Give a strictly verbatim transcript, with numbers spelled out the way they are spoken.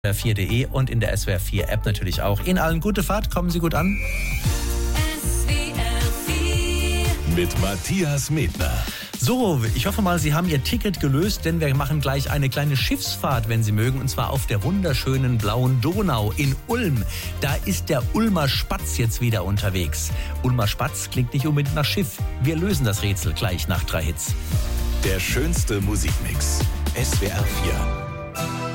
S W R vier punkt de und in der S W R vier App natürlich auch. Ihnen allen gute Fahrt, kommen Sie gut an. S W R vier Mit Matthias Medner. So, ich hoffe mal, Sie haben Ihr Ticket gelöst, denn wir machen gleich eine kleine Schiffsfahrt, wenn Sie mögen, und zwar auf der wunderschönen blauen Donau in Ulm. Da ist der Ulmer Spatz jetzt wieder unterwegs. Ulmer Spatz klingt nicht unbedingt nach Schiff. Wir lösen das Rätsel gleich nach drei Hits. Der schönste Musikmix. S W R vier.